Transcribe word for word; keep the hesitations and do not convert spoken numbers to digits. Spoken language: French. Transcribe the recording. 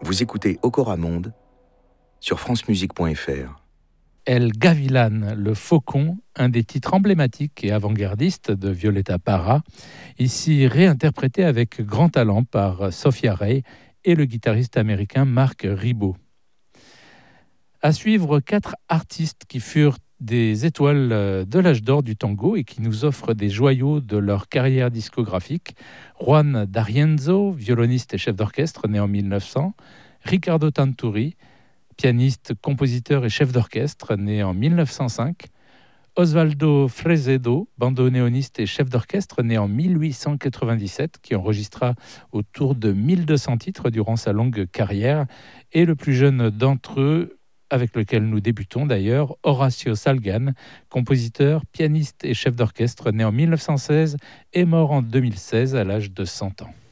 Vous écoutez Okora Monde sur francemusique point f r. El Gavilán, le faucon, un des titres emblématiques et avant-gardistes de Violeta Parra, ici réinterprété avec grand talent par Sophia Rey et le guitariste américain Marc Ribot. À suivre, quatre artistes qui furent des étoiles de l'âge d'or du tango et qui nous offrent des joyaux de leur carrière discographique. Juan D'Arienzo, violoniste et chef d'orchestre, né en mille neuf cents. Ricardo Tanturi, pianiste, compositeur et chef d'orchestre, né en mille neuf cent cinq. Osvaldo Fresedo, bandoneoniste et chef d'orchestre, né en mille huit cent quatre-vingt-dix-sept, qui enregistra autour de mille deux cents titres durant sa longue carrière. Et le plus jeune d'entre eux, avec lequel nous débutons d'ailleurs, Horacio Salgan, compositeur, pianiste et chef d'orchestre, né en mille neuf cent seize et mort en deux mille seize à l'âge de cent ans.